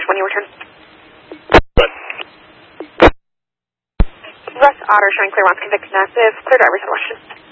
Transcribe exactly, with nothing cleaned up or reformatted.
dash one, you return. But, Russ Otter showing clear once convicted active. Clear drivers in Washington.